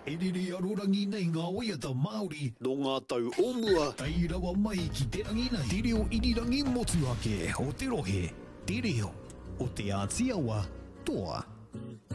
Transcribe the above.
E rere arorangi nei ngā oiata Māori. No ngā tau omua. Tai rawa mai ki te rangi nei. Te reo irirangi motu ake o te rohe. Te reo o te Ātiawa toa.